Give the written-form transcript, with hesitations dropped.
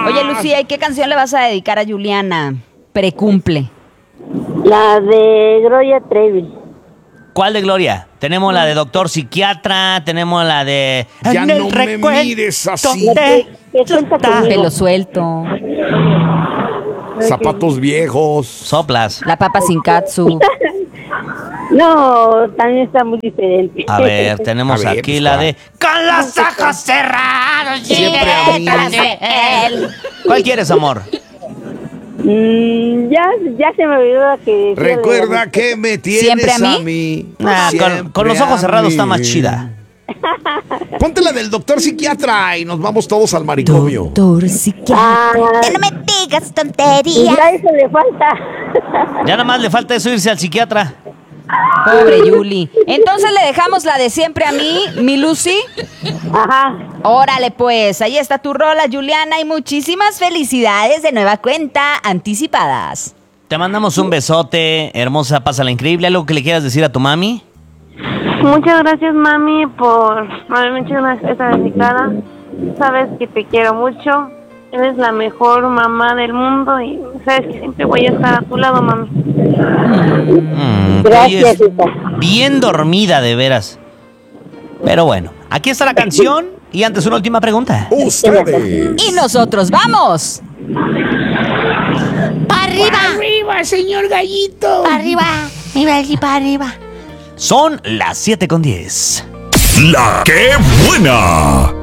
Oye, Lucía, ¿y qué canción le vas a dedicar a Juliana? Precumple. La de Gloria Trevi. ¿Cuál de Gloria? Tenemos la de Doctor Psiquiatra, tenemos la de... Ya En el no me recuento mires así. de- Que cuenta conmigo. Pelo suelto. Zapatos viejos. Soplas. La papa sin katsu. No, también está muy diferente. A ver, tenemos A ver, aquí pues, la ¿cuál? de... Con los ojos cerrados. Siempre a mí. ¿Cuál quieres, amor? Ya se me olvidó la que... Recuerda que me tienes ¿Siempre a a mí? mí. Con los ojos Siempre cerrados a está más mí. chida. Ponte la del doctor psiquiatra y nos vamos todos al manicomio. Doctor psiquiatra. Ah, Que no me digas y tonterías. ya eso le falta. Ya nada más le falta eso, irse al psiquiatra. Pobre Yuli. Entonces le dejamos la de siempre a mí, mi Lucy. Ajá. Órale pues, ahí está tu rola, Juliana, y muchísimas felicidades de nueva cuenta, anticipadas. Te mandamos un besote, hermosa, pásala increíble. ¿Algo que le quieras decir a tu mami? Muchas gracias, mami, por haberme hecho esta dedicada. Sabes que te quiero mucho. Eres la mejor mamá del mundo y sabes que siempre voy a estar a tu lado, mami. Gracias, Oye, hija. bien dormida, de veras. Pero bueno, aquí está la canción. Y antes una última pregunta. Ustedes. Y nosotros vamos. ¡Para arriba! Arriba, señor Gallito. ¡Para arriba! ¡Mira allí para arriba! Son las 7:10. La que buena.